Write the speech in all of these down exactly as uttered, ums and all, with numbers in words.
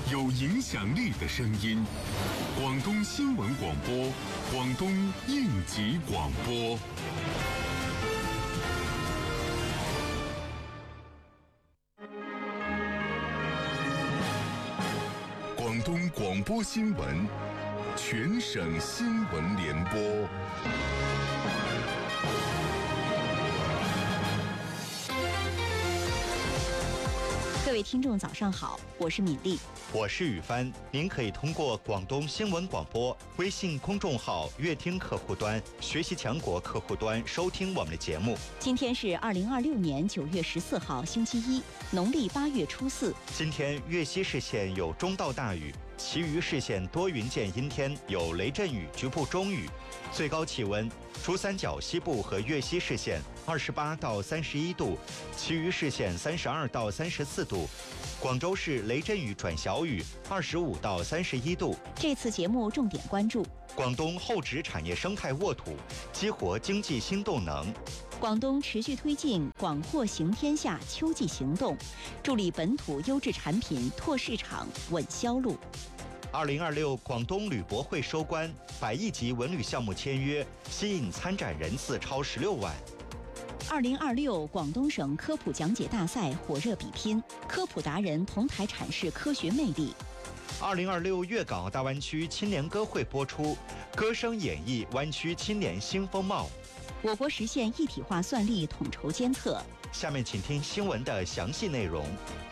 有影响力的声音。广东新闻广播，广东应急广播。广东广播新闻，全省新闻联播。 各位听众早上好，我是敏丽， 我是雨帆。您可以通过广东新闻广播微信公众号乐听客户端、学习强国客户端收听我们的节目。 今天是二零二六年九月十四号星期一，农历八月初四。 今天粤西市县有中到大雨，其余市县多云见阴天，有雷阵雨，局部中雨。最高气温，珠三角西部和粤西市县二十八到三十一度，其余市县三十二到三十四度。广州市雷阵雨转小雨，二十五到三十一度。 这次节目重点关注广东厚植产业生态沃土，激活经济新动能。 广东持续推进广货行天下秋季行动，助力本土优质产品拓市场、稳销路。 二零二六广东旅博会收官，百亿级文旅项目签约，吸引参展人次超十六万。 二零二六广东省科普讲解大赛火热比拼，科普达人同台阐释科学魅力。 二零二六粤港澳大湾区青年歌会播出，歌声演绎湾区青年新风貌。 我国实现一体化算力统筹监测。 下面请听新闻的详细内容。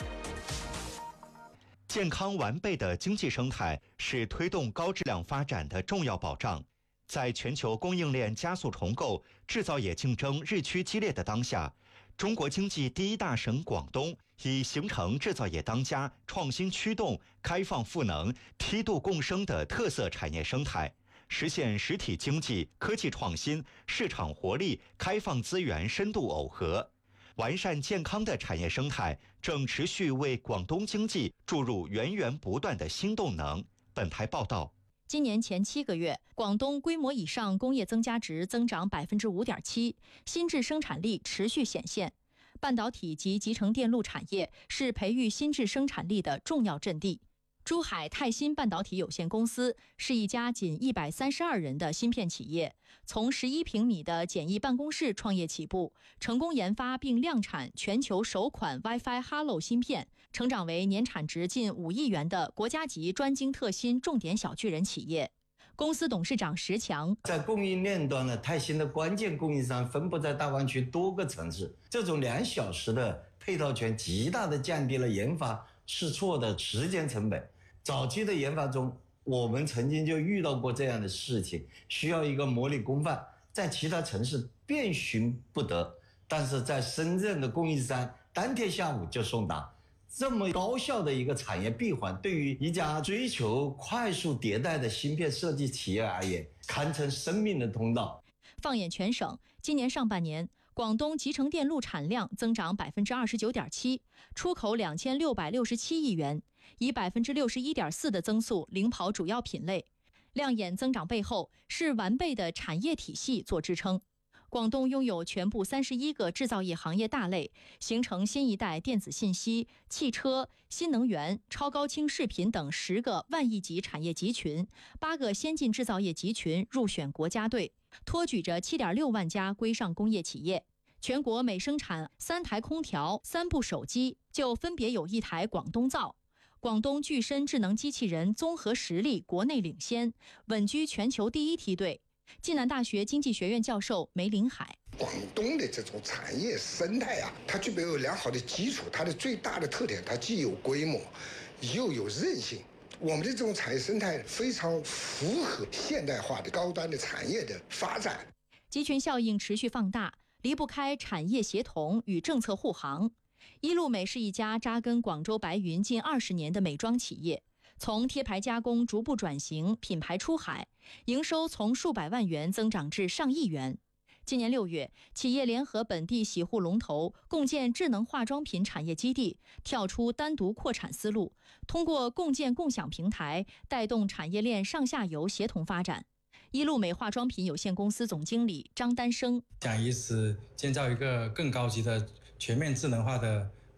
健康完备的经济生态是推动高质量发展的重要保障。在全球供应链加速重构、制造业竞争日趋激烈的当下，中国经济第一大省广东已形成制造业当家、创新驱动、开放赋能、梯度共生的特色产业生态，实现实体经济、科技创新、市场活力、开放资源深度耦合。完善健康的产业生态正持续为广东经济注入源源不断的新动能。本台报道。 今年前七个月，广东规模以上工业增加值增长 百分之五点七， 新质生产力持续显现。半导体及集成电路产业是培育新质生产力的重要阵地。珠海泰芯半导体有限公司是一家仅一百三十二人的芯片企业，从十一平米的简易办公室创业起步，成功研发并量产全球首款 WiFi Hello 芯片，成长为年产值近五亿元的国家级专精特新重点小巨人企业。公司董事长石强， 在供应链端呢，泰芯的关键供应商分布在大湾区多个城市，这种两小时的配套权极大地降低了研发试错的时间成本。早期的研发中，我们曾经就遇到过这样的事情，需要一个模拟工范，在其他城市遍寻不得，但是在深圳的供应商当天下午就送达。这么高效的一个产业闭环，对于一家追求快速迭代的芯片设计企业而言，堪称生命的通道。 放眼全省，今年上半年，广东集成电路产量增长 百分之二十九点七， 出口两千六百六十七亿元，以 百分之六十一点四 的增速领跑主要品类。亮眼增长背后是完备的产业体系做支撑。广东拥有全部三十一个制造业行业大类，形成新一代电子信息、汽车、新能源、超高清视频等十个万亿级产业集群，八个先进制造业集群入选国家队，托举着 七点六万家规上工业企业。全国每生产三台空调、三部手机，就分别有一台广东造。广东具身智能机器人综合实力国内领先，稳居全球第一梯队。暨南大学经济学院教授梅林海， 广东的这种产业生态啊，它具备有良好的基础，它的最大的特点，它既有规模，又有韧性。我们的这种产业生态非常符合现代化的高端的产业的发展。 集群效应持续放大，离不开产业协同与政策护航。一路美是一家扎根广州白云近二十年的美妆企业，从贴牌加工逐步转型品牌出海，营收从数百万元增长至上亿元。今年六月，企业联合本地洗护龙头，共建智能化妆品产业基地，跳出单独扩产思路，通过共建共享平台，带动产业链上下游协同发展。一路美化妆品有限公司总经理张丹生， 想以此建造一个更高级的全面智能化的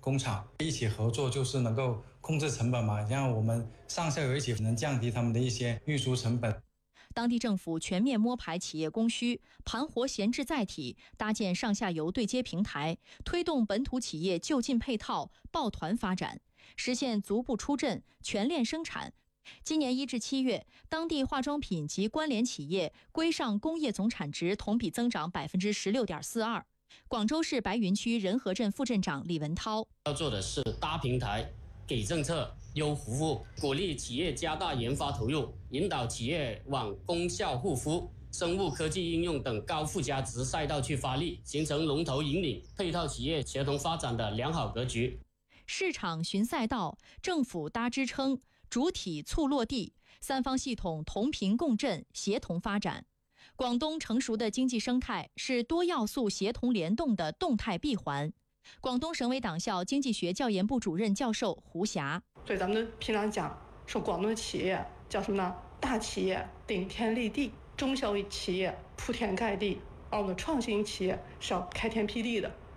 工厂一起合作，就是能够控制成本嘛，让我们上下游一起能降低他们的一些运输成本。 当地政府全面摸排企业供需，盘活闲置载体，搭建上下游对接平台，推动本土企业就近配套、抱团发展，实现足不出阵、全链生产。今年一至七月，当地化妆品及关联企业规上工业总产值同比增长百分之十六点四二。广州市白云区仁和镇副镇长李文涛要做的是搭平台、给政策、优服务，鼓励企业加大研发投入，引导企业往功效护肤、生物科技应用等高附加值赛道去发力，形成龙头引领、配套企业协同发展的良好格局。 市场寻赛道，政府搭支撑，主体促落地，三方系统同频共振，协同发展。广东成熟的经济生态是多要素协同联动的动态闭环。广东省委党校经济学教研部主任教授胡霞， 所以咱们平常讲说广东的企业叫什么呢？大企业顶天立地，中小企业铺天盖地，而我们的创新企业是要开天辟地的。